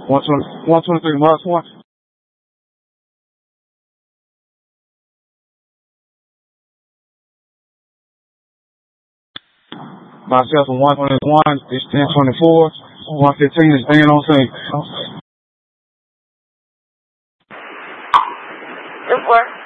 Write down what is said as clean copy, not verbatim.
123, Mark 1. Myself from 121, it's 1024. 115 is staying on scene. Good work.